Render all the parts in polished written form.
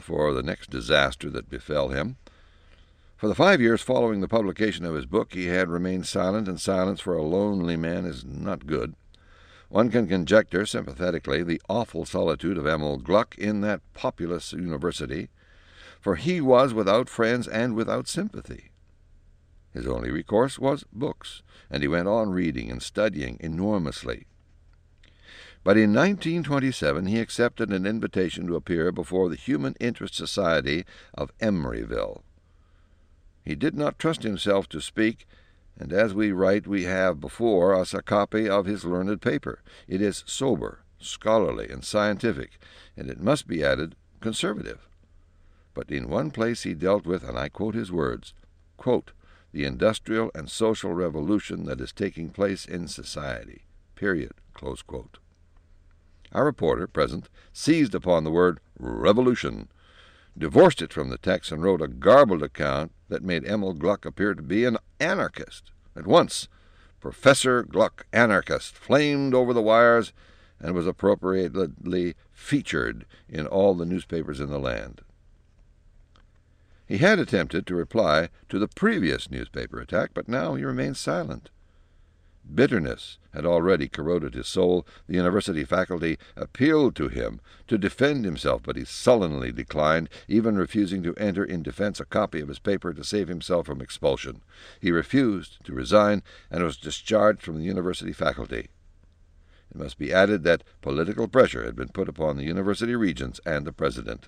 for the next disaster that befell him. For the 5 years following the publication of his book, he had remained silent, and silence for a lonely man is not good. One can conjecture sympathetically the awful solitude of Emil Gluck in that populous university, for he was without friends and without sympathy. His only recourse was books, and he went on reading and studying enormously. But in 1927 he accepted an invitation to appear before the Human Interest Society of Emeryville. He did not trust himself to speak, and as we write we have before us a copy of his learned paper. It is sober, scholarly, and scientific, and it must be added, conservative. But in one place he dealt with, and I quote his words, quote, "the industrial and social revolution that is taking place in society, period," close quote. Our reporter present seized upon the word revolution, divorced it from the text, and wrote a garbled account that made Emil Gluck appear to be an anarchist. At once, Professor Gluck, anarchist, flamed over the wires and was appropriately featured in all the newspapers in the land. He had attempted to reply to the previous newspaper attack, but now he remained silent. Bitterness had already corroded his soul. The university faculty appealed to him to defend himself, but he sullenly declined, even refusing to enter in defense a copy of his paper to save himself from expulsion. He refused to resign and was discharged from the university faculty. It must be added that political pressure had been put upon the university regents and the president.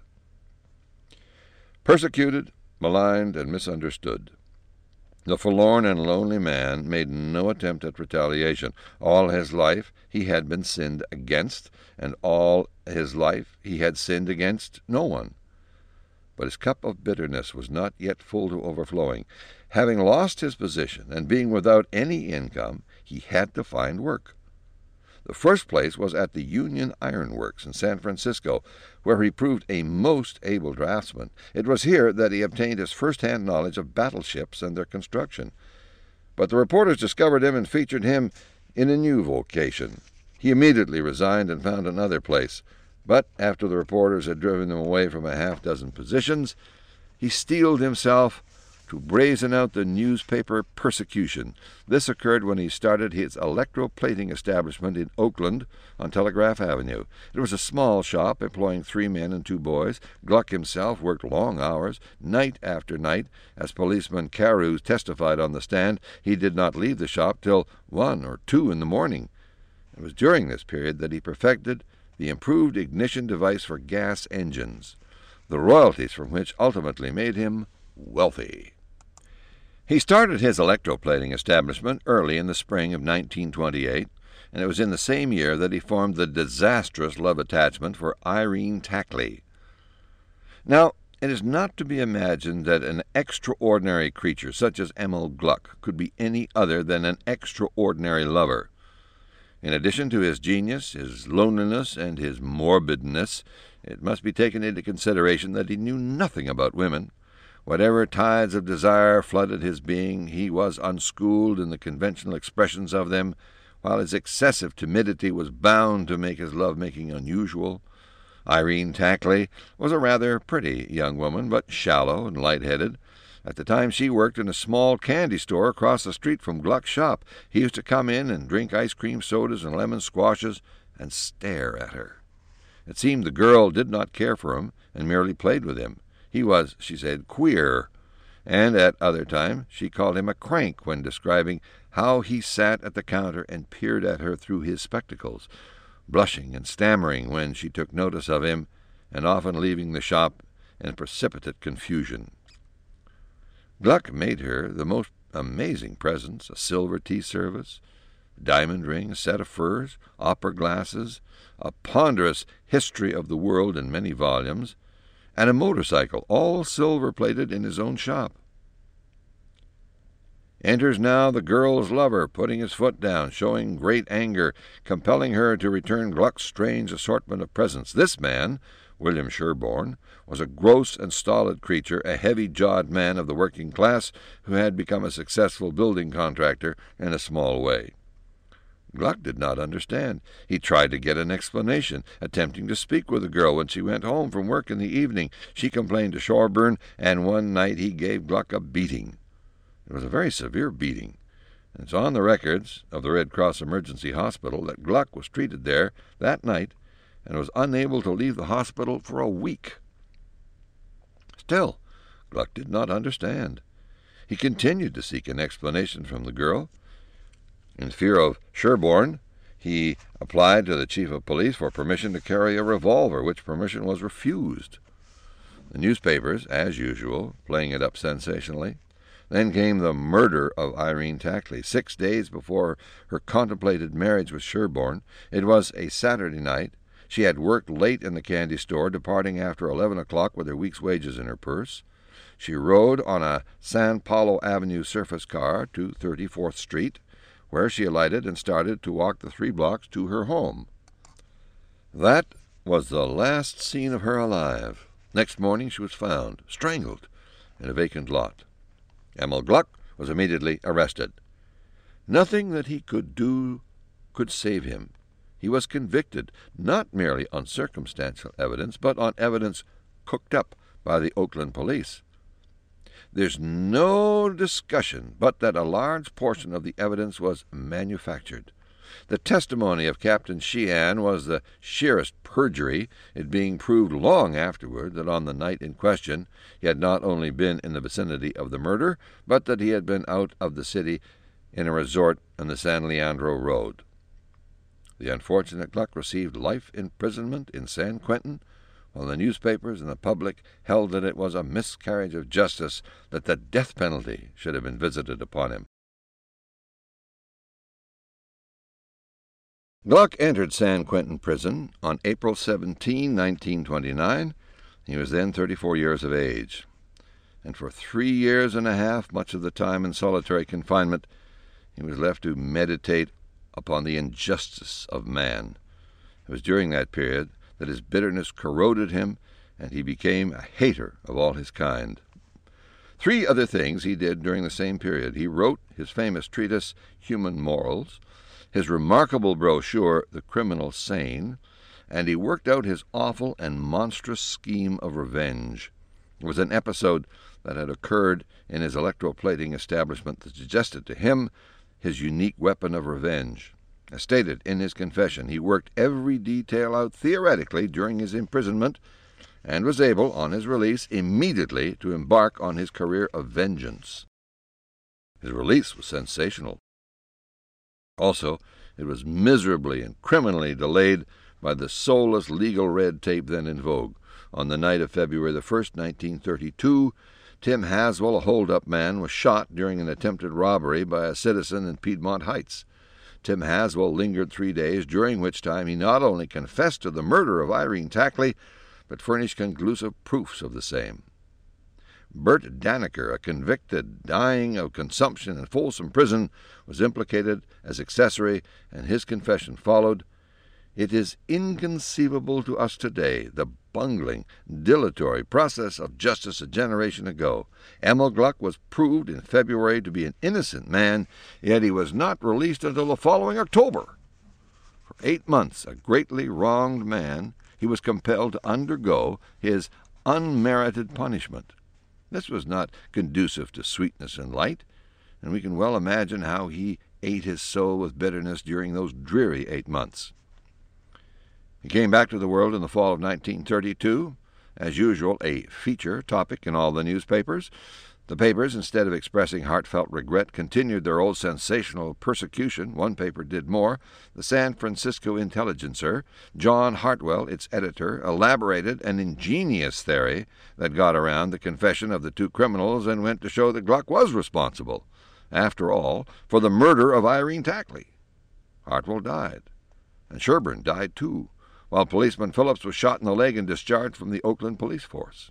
Persecuted, maligned, and misunderstood, the forlorn and lonely man made no attempt at retaliation. All his life he had been sinned against, and all his life he had sinned against no one. But his cup of bitterness was not yet full to overflowing. Having lost his position and being without any income, he had to find work. The first place was at the Union Iron Works in San Francisco, where he proved a most able draftsman. It was here that he obtained his first-hand knowledge of battleships and their construction. But the reporters discovered him and featured him in a new vocation. He immediately resigned and found another place. But after the reporters had driven him away from a half-dozen positions, he steeled himself to brazen out the newspaper persecution. This occurred when he started his electroplating establishment in Oakland on Telegraph Avenue. It was a small shop employing 3 men and 2 boys. Gluck himself worked long hours, night after night. As policeman Carew testified on the stand, he did not leave the shop till 1 or 2 in the morning. It was during this period that he perfected the improved ignition device for gas engines, the royalties from which ultimately made him wealthy. He started his electroplating establishment early in the spring of 1928, and it was in the same year that he formed the disastrous love attachment for Irene Tackley. Now, it is not to be imagined that an extraordinary creature such as Emil Gluck could be any other than an extraordinary lover. In addition to his genius, his loneliness, and his morbidness, it must be taken into consideration that he knew nothing about women. Whatever tides of desire flooded his being, he was unschooled in the conventional expressions of them, while his excessive timidity was bound to make his love-making unusual. Irene Tackley was a rather pretty young woman, but shallow and light-headed. At the time she worked in a small candy store across the street from Gluck's shop. He used to come in and drink ice cream sodas and lemon squashes and stare at her. It seemed the girl did not care for him and merely played with him. He was, she said, queer, and at other times she called him a crank when describing how he sat at the counter and peered at her through his spectacles, blushing and stammering when she took notice of him, and often leaving the shop in precipitate confusion. Gluck made her the most amazing presents: a silver tea service, a diamond ring, a set of furs, opera glasses, a ponderous history of the world in many volumes, and a motorcycle, all silver-plated, in his own shop. Enters now the girl's lover, putting his foot down, showing great anger, compelling her to return Gluck's strange assortment of presents. This man, William Sherborne, was a gross and stolid creature, a heavy-jawed man of the working class who had become a successful building contractor in a small way. Gluck did not understand. He tried to get an explanation, attempting to speak with the girl when she went home from work in the evening. She complained to Sherburne, and one night he gave Gluck a beating. It was a very severe beating. It's on the records of the Red Cross Emergency Hospital that Gluck was treated there that night and was unable to leave the hospital for a week. Still, Gluck did not understand. He continued to seek an explanation from the girl. In fear of Sherburne, he applied to the chief of police for permission to carry a revolver, which permission was refused. The newspapers, as usual, playing it up sensationally. Then came the murder of Irene Tackley, 6 days before her contemplated marriage with Sherburne. It was a Saturday night. She had worked late in the candy store, departing after 11 o'clock with her week's wages in her purse. She rode on a San Paulo Avenue surface car to 34th Street, where she alighted and started to walk the 3 blocks to her home. That was the last seen of her alive. Next morning she was found, strangled, in a vacant lot. Emil Gluck was immediately arrested. Nothing that he could do could save him. He was convicted, not merely on circumstantial evidence, but on evidence cooked up by the Oakland police. There's no discussion but that a large portion of the evidence was manufactured. The testimony of Captain Sheehan was the sheerest perjury, it being proved long afterward that on the night in question he had not only been in the vicinity of the murder, but that he had been out of the city in a resort on the San Leandro Road. The unfortunate Gluck received life imprisonment in San Quentin, while the newspapers and the public held that it was a miscarriage of justice that the death penalty should have been visited upon him. Gluck entered San Quentin Prison on April 17, 1929. He was then 34 years of age. And for 3 years and a half, much of the time in solitary confinement, he was left to meditate upon the injustice of man. It was during that period that his bitterness corroded him, and he became a hater of all his kind. 3 other things he did during the same period. He wrote his famous treatise, Human Morals, his remarkable brochure, The Criminal Sane, and he worked out his awful and monstrous scheme of revenge. It was an episode that had occurred in his electroplating establishment that suggested to him his unique weapon of revenge. As stated in his confession, he worked every detail out theoretically during his imprisonment and was able, on his release, immediately to embark on his career of vengeance. His release was sensational. Also, it was miserably and criminally delayed by the soulless legal red tape then in vogue. On the night of February the 1st, 1932, Tim Haswell, a hold-up man, was shot during an attempted robbery by a citizen in Piedmont Heights. Tim Haswell lingered 3 days, during which time he not only confessed to the murder of Irene Tackley, but furnished conclusive proofs of the same. Bert Danaker, a convicted, dying of consumption in Folsom Prison, was implicated as accessory, and his confession followed. It is inconceivable to us today, the bungling, dilatory process of justice a generation ago. Emil Gluck was proved in February to be an innocent man, yet he was not released until the following October. For 8 months, a greatly wronged man, he was compelled to undergo his unmerited punishment. This was not conducive to sweetness and light, and we can well imagine how he ate his soul with bitterness during those dreary 8 months. He came back to the world in the fall of 1932, as usual, a feature topic in all the newspapers. The papers, instead of expressing heartfelt regret, continued their old sensational persecution. One paper did more. The San Francisco Intelligencer, John Hartwell, its editor, elaborated an ingenious theory that got around the confession of the 2 criminals and went to show that Gluck was responsible, after all, for the murder of Irene Tackley. Hartwell died, and Sherburne died too, while policeman Phillips was shot in the leg and discharged from the Oakland police force.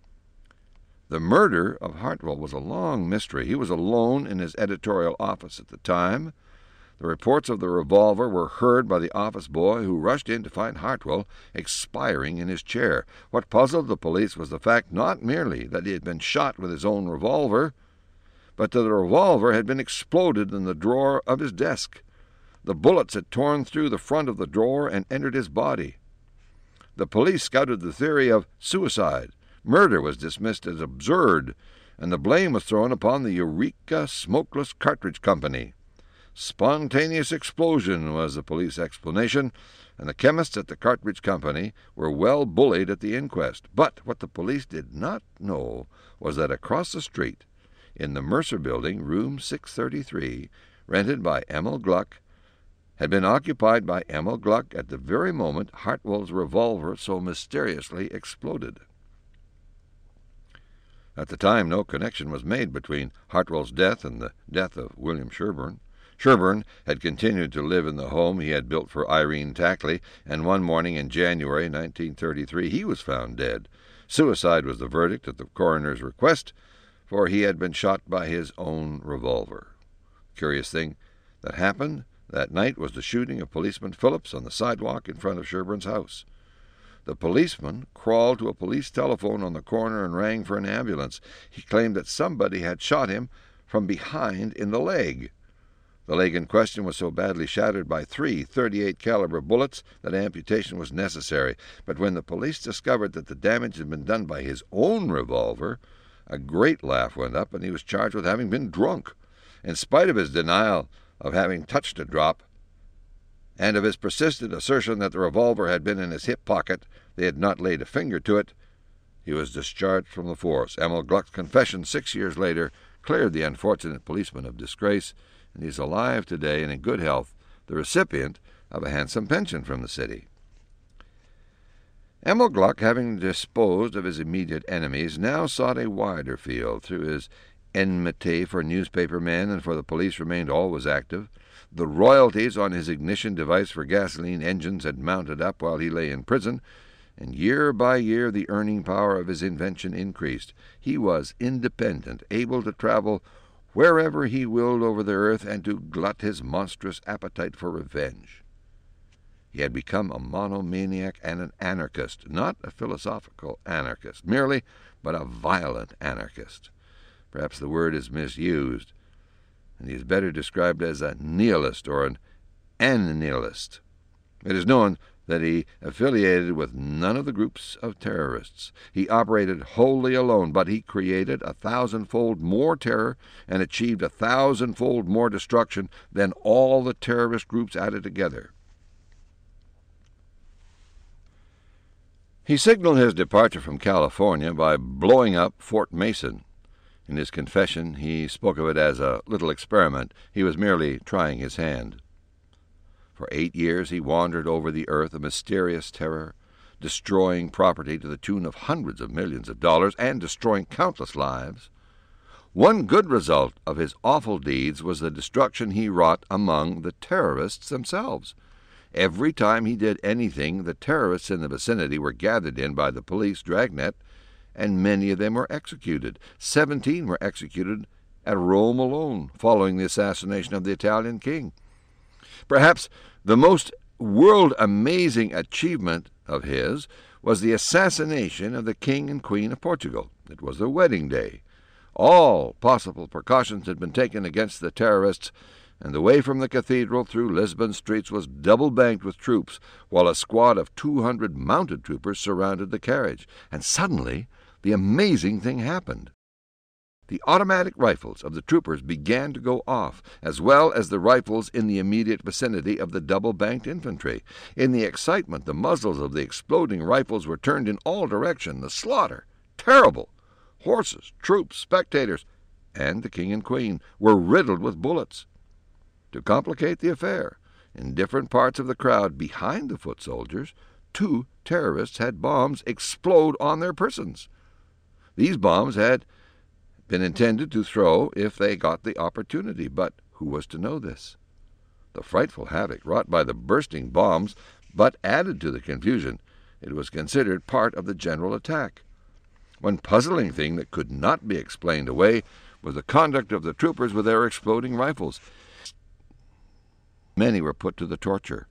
The murder of Hartwell was a long mystery. He was alone in his editorial office at the time. The reports of the revolver were heard by the office boy, who rushed in to find Hartwell expiring in his chair. What puzzled the police was the fact not merely that he had been shot with his own revolver, but that the revolver had been exploded in the drawer of his desk. The bullets had torn through the front of the drawer and entered his body. The police scouted the theory of suicide. Murder was dismissed as absurd, and the blame was thrown upon the Eureka Smokeless Cartridge Company. Spontaneous explosion was the police explanation, and the chemists at the Cartridge Company were well bullied at the inquest. But what the police did not know was that across the street, in the Mercer Building, room 633, rented by Emil Gluck, had been occupied by Emil Gluck at the very moment Hartwell's revolver so mysteriously exploded. At the time, no connection was made between Hartwell's death and the death of William Sherburne. Sherburne had continued to live in the home he had built for Irene Tackley, and one morning in January 1933 he was found dead. Suicide was the verdict at the coroner's request, for he had been shot by his own revolver. Curious thing that happened that night was the shooting of policeman Phillips on the sidewalk in front of Sherburne's house. The policeman crawled to a police telephone on the corner and rang for an ambulance. He claimed that somebody had shot him from behind in the leg. The leg in question was so badly shattered by 3 .38 caliber bullets that amputation was necessary. But when the police discovered that the damage had been done by his own revolver, a great laugh went up, and he was charged with having been drunk. In spite of his denial of having touched a drop, and of his persistent assertion that the revolver had been in his hip pocket, they had not laid a finger to it, he was discharged from the force. Emil Gluck's confession 6 years later cleared the unfortunate policeman of disgrace, and he is alive today and in good health, the recipient of a handsome pension from the city. Emil Gluck, having disposed of his immediate enemies, now sought a wider field. Through his enmity for newspaper men and for the police remained always active. The royalties on his ignition device for gasoline engines had mounted up while he lay in prison, and year by year the earning power of his invention increased. He was independent, able to travel wherever he willed over the earth, and to glut his monstrous appetite for revenge. He had become a monomaniac and an anarchist, not a philosophical anarchist merely, but a violent anarchist. Perhaps the word is misused, and he is better described as a nihilist or an annihilist. It is known that he affiliated with none of the groups of terrorists. He operated wholly alone, but he created 1,000-fold more terror and achieved 1,000-fold more destruction than all the terrorist groups added together. He signaled his departure from California by blowing up Fort Mason. In his confession, he spoke of it as a little experiment. He was merely trying his hand. For 8 years he wandered over the earth, a mysterious terror, destroying property to the tune of hundreds of millions of dollars and destroying countless lives. One good result of his awful deeds was the destruction he wrought among the terrorists themselves. Every time he did anything, the terrorists in the vicinity were gathered in by the police dragnet, and many of them were executed. 17 were executed at Rome alone, following the assassination of the Italian king. Perhaps the most world-amazing achievement of his was the assassination of the King and Queen of Portugal. It was their wedding day. All possible precautions had been taken against the terrorists, and the way from the cathedral through Lisbon streets was double-banked with troops, while a squad of 200 mounted troopers surrounded the carriage. And suddenly the amazing thing happened. The automatic rifles of the troopers began to go off, as well as the rifles in the immediate vicinity of the double-banked infantry. In the excitement, the muzzles of the exploding rifles were turned in all directions. The slaughter, terrible. Horses, troops, spectators, and the king and queen were riddled with bullets. To complicate the affair, in different parts of the crowd behind the foot soldiers, 2 terrorists had bombs explode on their persons. These bombs had been intended to throw if they got the opportunity, but who was to know this? The frightful havoc wrought by the bursting bombs but added to the confusion. It was considered part of the general attack. One puzzling thing that could not be explained away was the conduct of the troopers with their exploding rifles. Many were put to the torture.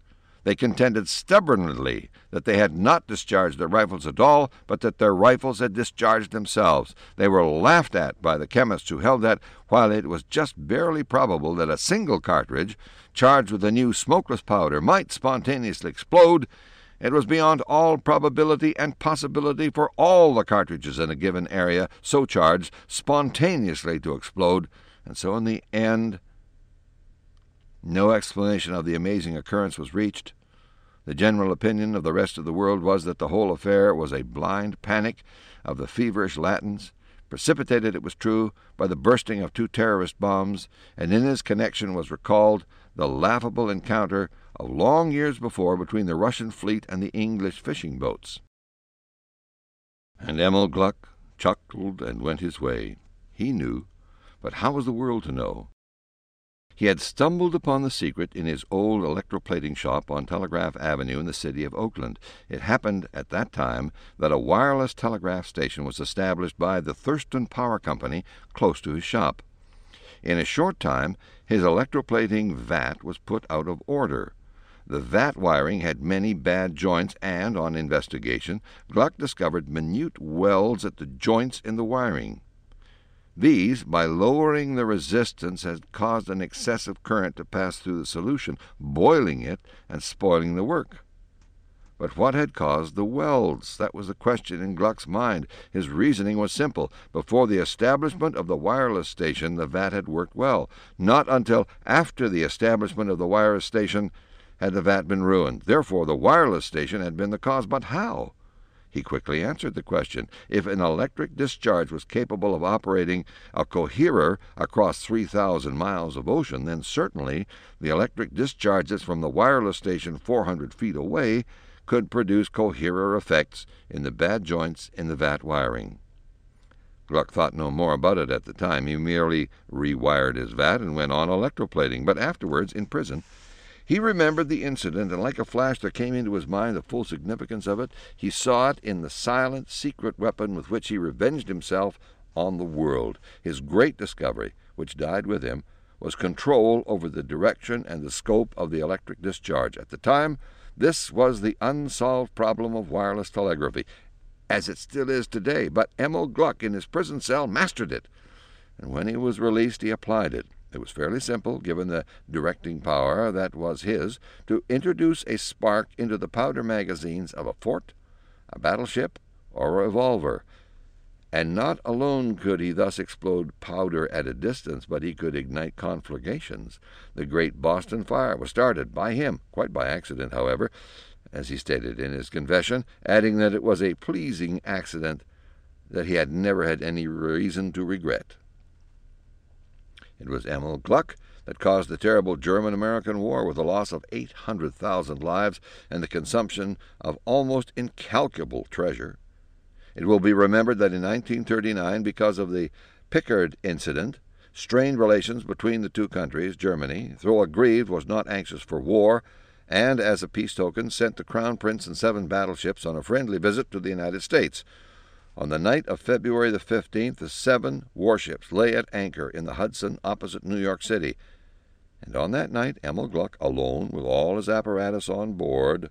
They contended stubbornly that they had not discharged their rifles at all, but that their rifles had discharged themselves. They were laughed at by the chemists who held that, while it was just barely probable that a single cartridge, charged with a new smokeless powder, might spontaneously explode, it was beyond all probability and possibility for all the cartridges in a given area so charged spontaneously to explode, and so in the end no explanation of the amazing occurrence was reached. The general opinion of the rest of the world was that the whole affair was a blind panic of the feverish Latins, precipitated, it was true, by the bursting of 2 terrorist bombs, and in this connection was recalled the laughable encounter of long years before between the Russian fleet and the English fishing boats. And Emil Gluck chuckled and went his way. He knew, but how was the world to know? He had stumbled upon the secret in his old electroplating shop on Telegraph Avenue in the city of Oakland. It happened at that time that a wireless telegraph station was established by the Thurston Power Company close to his shop. In a short time, his electroplating vat was put out of order. The vat wiring had many bad joints, and, on investigation, Gluck discovered minute welds at the joints in the wiring. These, by lowering the resistance, had caused an excessive current to pass through the solution, boiling it and spoiling the work. But what had caused the welds? That was the question in Gluck's mind. His reasoning was simple. Before the establishment of the wireless station, the vat had worked well. Not until after the establishment of the wireless station had the vat been ruined. Therefore, the wireless station had been the cause. But how? He quickly answered the question. If an electric discharge was capable of operating a coherer across 3,000 miles of ocean, then certainly the electric discharges from the wireless station 400 feet away could produce coherer effects in the bad joints in the vat wiring. Gluck thought no more about it at the time. He merely rewired his vat and went on electroplating. But afterwards, in prison, he remembered the incident, and like a flash there came into his mind the full significance of it. He saw it in the silent, secret weapon with which he revenged himself on the world. His great discovery, which died with him, was control over the direction and the scope of the electric discharge. At the time, this was the unsolved problem of wireless telegraphy, as it still is today, but Emil Gluck in his prison cell mastered it, and when he was released he applied it. It was fairly simple, given the directing power that was his, to introduce a spark into the powder magazines of a fort, a battleship, or a revolver. And not alone could he thus explode powder at a distance, but he could ignite conflagrations. The great Boston fire was started by him, quite by accident, however, as he stated in his confession, adding that it was a pleasing accident that he had never had any reason to regret. It was Emil Gluck that caused the terrible German-American War, with the loss of 800,000 lives and the consumption of almost incalculable treasure. It will be remembered that in 1939, because of the Pickard incident, strained relations between the two countries, Germany, though aggrieved, was not anxious for war, and, as a peace token, sent the Crown Prince and 7 battleships on a friendly visit to the United States. On the night of February the 15th, the 7 warships lay at anchor in the Hudson opposite New York City, and on that night Emil Gluck, alone with all his apparatus on board,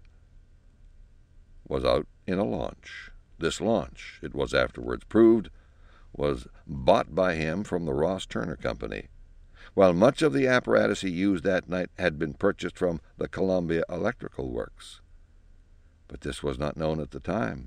was out in a launch. This launch, it was afterwards proved, was bought by him from the Ross Turner Company, while much of the apparatus he used that night had been purchased from the Columbia Electrical Works. But this was not known at the time.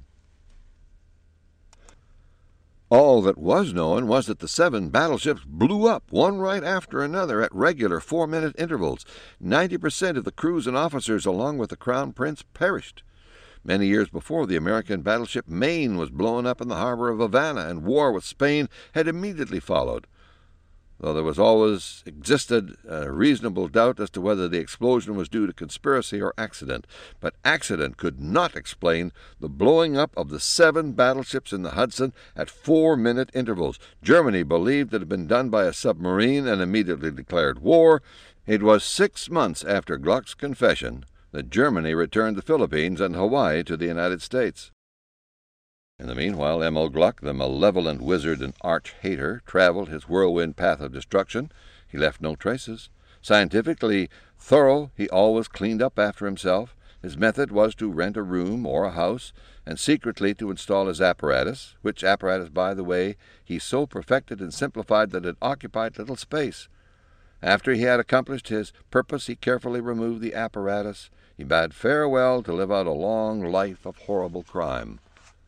All that was known was that the 7 battleships blew up, one right after another, at regular 4-minute intervals. 90% of the crews and officers, along with the Crown Prince, perished. Many years before, the American battleship Maine was blown up in the harbor of Havana, and war with Spain had immediately followed, though there was always existed a reasonable doubt as to whether the explosion was due to conspiracy or accident. But accident could not explain the blowing up of the 7 battleships in the Hudson at 4-minute intervals. Germany believed it had been done by a submarine and immediately declared war. It was 6 months after Gluck's confession that Germany returned the Philippines and Hawaii to the United States. In the meanwhile, Emil Gluck, the malevolent wizard and arch-hater, traveled his whirlwind path of destruction. He left no traces. Scientifically thorough, he always cleaned up after himself. His method was to rent a room or a house and secretly to install his apparatus, which apparatus, by the way, he so perfected and simplified that it occupied little space. After he had accomplished his purpose, he carefully removed the apparatus. He bade farewell to live out a long life of horrible crime.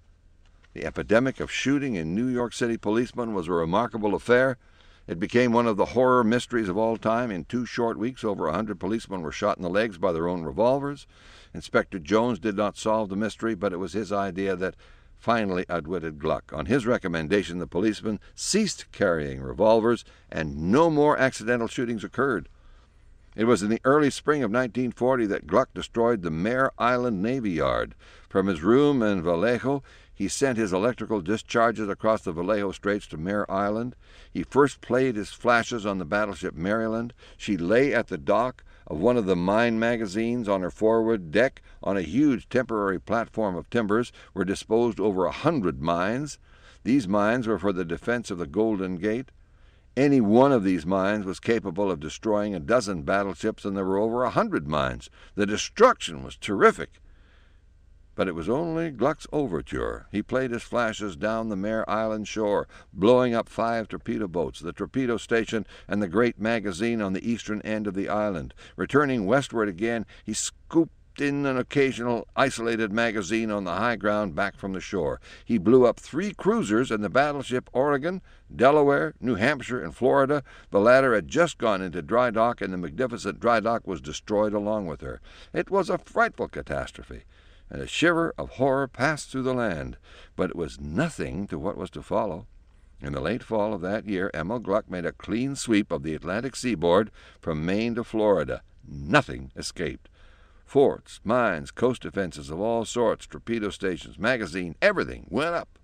The epidemic of shooting in New York City policemen was a remarkable affair. It became one of the horror mysteries of all time. In 2 short weeks, over 100 policemen were shot in the legs by their own revolvers. Inspector Jones did not solve the mystery, but it was his idea that finally outwitted Gluck. On his recommendation, the policemen ceased carrying revolvers, and no more accidental shootings occurred. It was in the early spring of 1940 that Gluck destroyed the Mare Island Navy Yard. From his room in Vallejo, he sent his electrical discharges across the Vallejo Straits to Mare Island. He first played his flashes on the battleship Maryland. She lay at the dock of one of the mine magazines. On her forward deck, on a huge temporary platform of timbers, were disposed over 100 mines. These mines were for the defense of the Golden Gate. Any one of these mines was capable of destroying a dozen battleships, and there were over 100 mines. The destruction was terrific. But it was only Gluck's overture. He played his flashes down the Mare Island shore, blowing up 5 torpedo boats, the torpedo station, and the great magazine on the eastern end of the island. Returning westward again, he scooped in an occasional isolated magazine on the high ground back from the shore. He blew up 3 cruisers and the battleship Oregon, Delaware, New Hampshire, and Florida. The latter had just gone into dry dock, and the magnificent dry dock was destroyed along with her. It was a frightful catastrophe, and a shiver of horror passed through the land, but it was nothing to what was to follow. In the late fall of that year, Emil Gluck made a clean sweep of the Atlantic seaboard from Maine to Florida. Nothing escaped. Forts, mines, coast defenses of all sorts, torpedo stations, magazine, everything went up.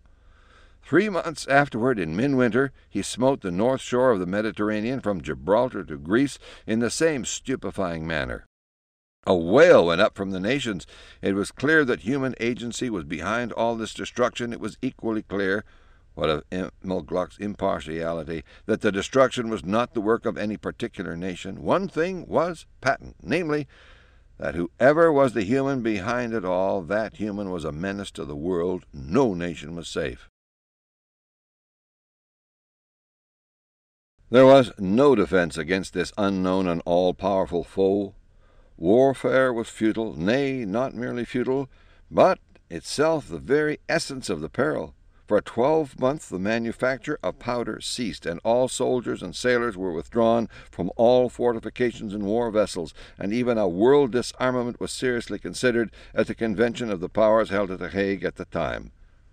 3 months afterward, in midwinter, he smote the north shore of the Mediterranean from Gibraltar to Greece in the same stupefying manner. A wail went up from the nations. It was clear that human agency was behind all this destruction. It was equally clear, what of Emil Gluck's impartiality, that the destruction was not the work of any particular nation. One thing was patent, namely, that whoever was the human behind it all, that human was a menace to the world. No nation was safe. There was no defense against this unknown and all-powerful foe. Warfare was futile, nay, not merely futile, but itself the very essence of the peril. For a 12-month the manufacture of powder ceased, and all soldiers and sailors were withdrawn from all fortifications and war vessels, and even a world disarmament was seriously considered at the convention of the powers held at The Hague at the time.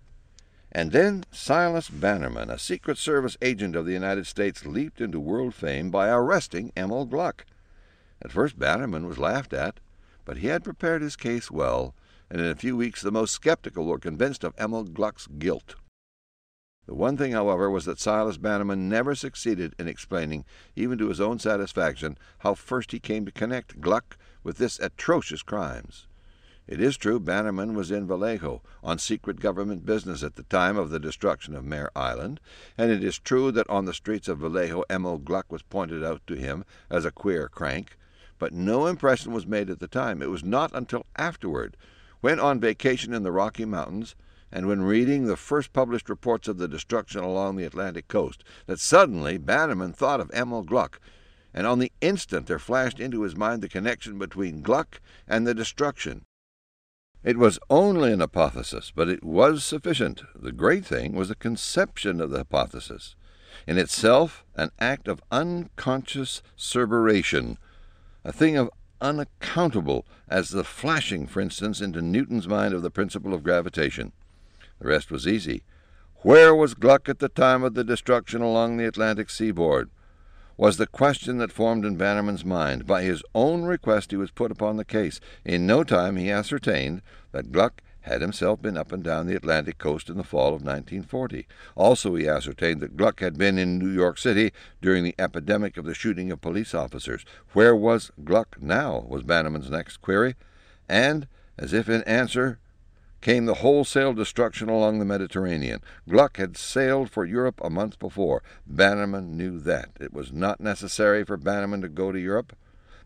And then Silas Bannerman, a Secret Service agent of the United States, leaped into world fame by arresting Emil Gluck. At first Bannerman was laughed at, but he had prepared his case well, and in a few weeks the most skeptical were convinced of Emil Gluck's guilt. The one thing, however, was that Silas Bannerman never succeeded in explaining, even to his own satisfaction, how first he came to connect Gluck with this atrocious crimes. It is true Bannerman was in Vallejo on secret government business at the time of the destruction of Mare Island, and it is true that on the streets of Vallejo Emil Gluck was pointed out to him as a queer crank, but no impression was made at the time. It was not until afterward, when on vacation in the Rocky Mountains, and when reading the first published reports of the destruction along the Atlantic coast, that suddenly Bannerman thought of Emil Gluck, and on the instant there flashed into his mind the connection between Gluck and the destruction. It was only an hypothesis, but it was sufficient. The great thing was the conception of the hypothesis, in itself an act of unconscious cerebration, a thing of unaccountable, as the flashing, for instance, into Newton's mind of the principle of gravitation. The rest was easy. Where was Gluck at the time of the destruction along the Atlantic seaboard? Was the question that formed in Bannerman's mind. By his own request he was put upon the case. In no time he ascertained that Gluck had himself been up and down the Atlantic coast in the fall of 1940. Also he ascertained that Gluck had been in New York City during the epidemic of the shooting of police officers. Where was Gluck now, was Bannerman's next query, and, as if in answer, came the wholesale destruction along the Mediterranean. Gluck had sailed for Europe a month before. Bannerman knew that. It was not necessary for Bannerman to go to Europe.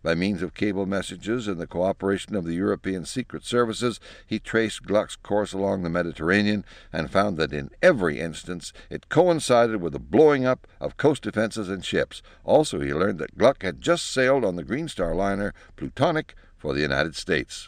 By means of cable messages and the cooperation of the European secret services, he traced Gluck's course along the Mediterranean and found that in every instance it coincided with the blowing up of coast defenses and ships. Also, he learned that Gluck had just sailed on the Green Star liner Plutonic for the United States.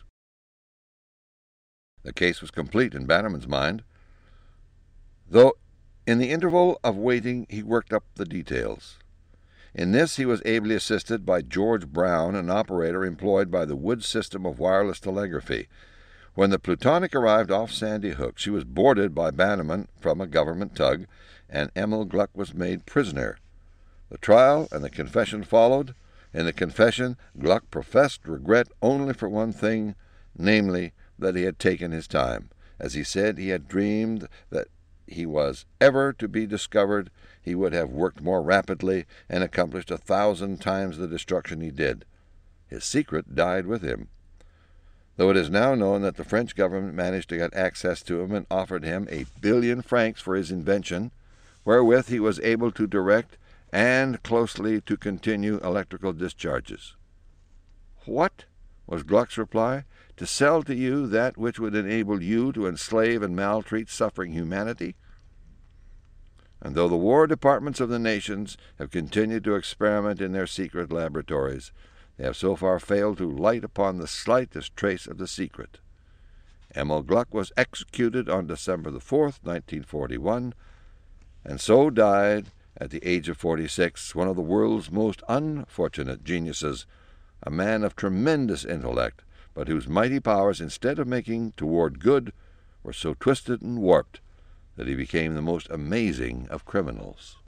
The case was complete in Bannerman's mind, though in the interval of waiting he worked up the details. In this he was ably assisted by George Brown, an operator employed by the Wood system of wireless telegraphy. When the Plutonic arrived off Sandy Hook, she was boarded by Bannerman from a government tug, and Emil Gluck was made prisoner. The trial and the confession followed. In the confession, Gluck professed regret only for one thing, namely, that he had taken his time. As he said, he had dreamed that he was ever to be discovered, he would have worked more rapidly and accomplished 1,000 times the destruction he did. His secret died with him. Though it is now known that the French government managed to get access to him and offered him 1 billion francs for his invention, wherewith he was able to direct and closely to continue electrical discharges. "What?" was Gluck's reply. "To sell to you that which would enable you to enslave and maltreat suffering humanity?" And though the war departments of the nations have continued to experiment in their secret laboratories, they have so far failed to light upon the slightest trace of the secret. Emil Gluck was executed on December the 4th, 1941, and so died at the age of 46, one of the world's most unfortunate geniuses, a man of tremendous intellect, but whose mighty powers, instead of making toward good, were so twisted and warped that he became the most amazing of criminals.